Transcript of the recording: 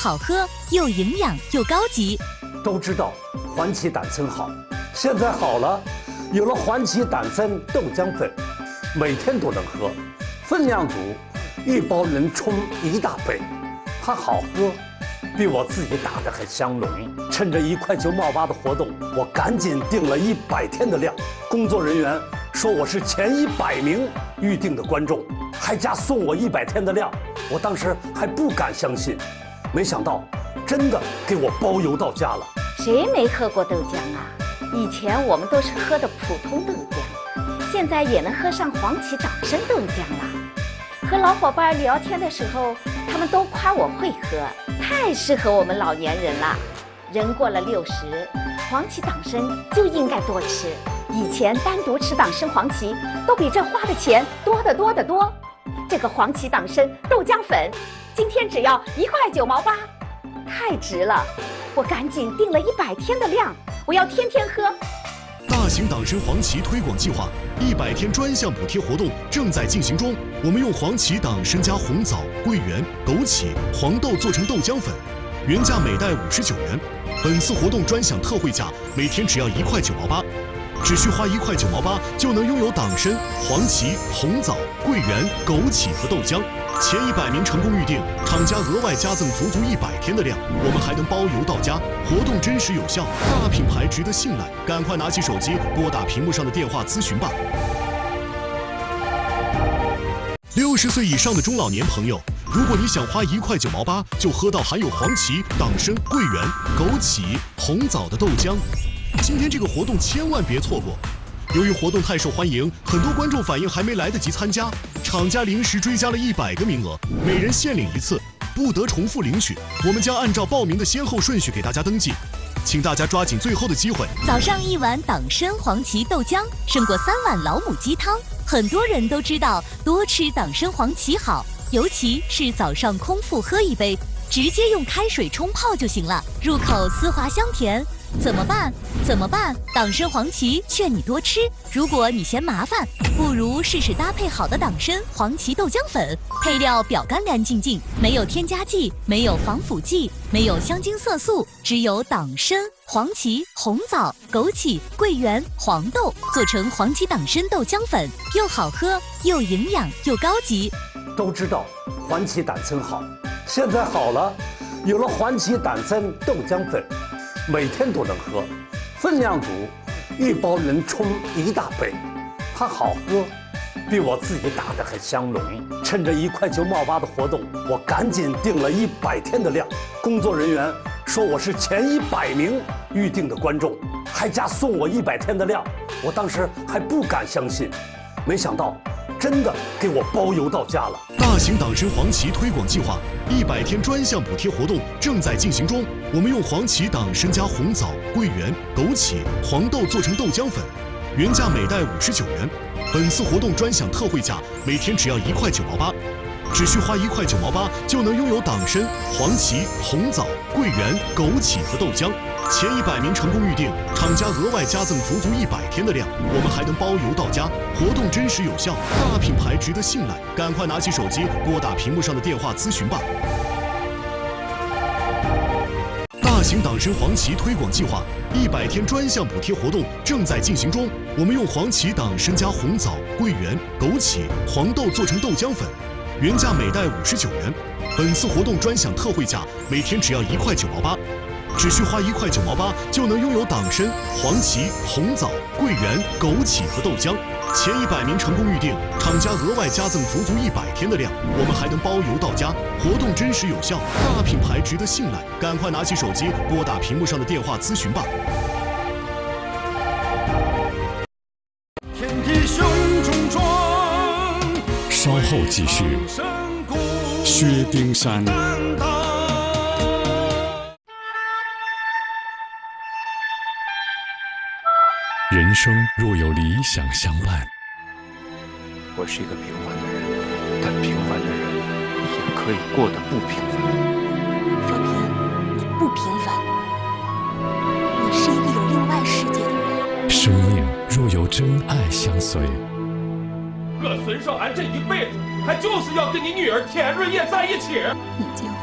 好喝，又营养又高级。 都知道环旗党参好，现在好了，有了环旗党参豆浆粉，每天都能喝，分量足，一包能冲1大杯，还好喝，比我自己打的还香浓。趁着1块9毛8的活动，我赶紧订了100天的量。工作人员说我是前100名预定的观众，还加送我100天的量。我当时还不敢相信，没想到真的给我包邮到家了。 谁没喝过豆浆啊？以前我们都是喝的普通豆浆，现在也能喝上黄芪党参豆浆了。和老伙伴聊天的时候，他们都夸我会喝，太适合我们老年人了。人过了60，黄芪党参就应该多吃。以前单独吃党参黄芪都比这花的钱多得多得多。这个黄芪党参豆浆粉，今天只要1块9毛8，太值了！我赶紧订了100天的量，我要天天喝。 大型党参黄芪推广计划100天专项补贴活动正在进行中。我们用黄芪党参加红枣、桂圆、枸杞、黄豆做成豆浆粉，原价每袋59元。本次活动专享特惠价，每天只要1块9毛8。只需花1块9毛8就能拥有党参、黄芪、红枣、桂圆、枸杞和豆浆。前100名成功预定，厂家额外加赠足100天的量，我们还能包邮到家。活动真实有效，大品牌值得信赖，赶快拿起手机拨打屏幕上的电话咨询吧。60岁以上的中老年朋友，如果你想花1块9毛8就喝到含有黄芪、党参、桂圆、枸杞、红枣的豆浆，今天这个活动千万别错过。由于活动太受欢迎，很多观众反映还没来得及参加，厂家临时追加了100个名额，每人限领1次，不得重复领取。我们将按照报名的先后顺序给大家登记，请大家抓紧最后的机会。 早上1碗党参黄芪豆浆胜过3碗老母鸡汤。很多人都知道多吃党参黄芪好，尤其是早上空腹喝1杯，直接用开水冲泡就行了，入口丝滑香甜。怎么办？党参黄芪劝你多吃。如果你嫌麻烦，不如试试搭配好的党参黄芪豆浆粉，配料表干干净净，没有添加剂，没有防腐剂，没有香精色素，只有党参、黄芪、红枣、枸杞、桂圆、黄豆做成黄芪党参豆浆粉，又好喝，又营养又高级。 都知道环旗党参好，现在好了，有了环旗党参豆浆粉，每天都能喝，分量足，一包能冲1大杯，还好喝，比我自己打的还香浓。趁着1块9毛8的活动，我赶紧订了100天的量。工作人员说我是前100名预定的观众，还加送我100天的量。我当时还不敢相信，没想到真的给我包邮到家了。 大型党参黄芪推广计划100天专项补贴活动正在进行中。我们用黄芪党参加红枣、桂圆、枸杞、黄豆做成豆浆粉，原价每袋59元。本次活动专享特惠价，每天只要1块9毛8。只需花1块9毛8就能拥有党参、黄芪、红枣、桂圆、枸杞和豆浆。前100名成功预定，厂家额外加赠足100天的量，我们还能包邮到家。活动真实有效，大品牌值得信赖，赶快拿起手机拨打屏幕上的电话咨询吧。大型党参黄芪推广计划100天专项补贴活动正在进行中。我们用黄芪党参加红枣、桂圆、枸杞、黄豆做成豆浆粉，原价每袋59元。本次活动专享特惠价，每天只要1块9毛8。只需花1块9毛8就能拥有党参、黄芪、红枣、桂圆、枸杞和豆浆。前100名成功预定，厂家额外加赠足100天的量，我们还能包邮到家。活动真实有效，大品牌值得信赖，赶快拿起手机拨打屏幕上的电话咨询吧。 天地雄中壮， 稍后继续。薛丁山。人生若有理想相伴， 我是一个平凡的人，但平凡的人也可以过得不平凡。 若平，你不平凡，你是一个有另外世界的人。 生命若有真爱相随， 我孙少安这一辈子，他就是要跟你女儿田润叶在一起。 你结婚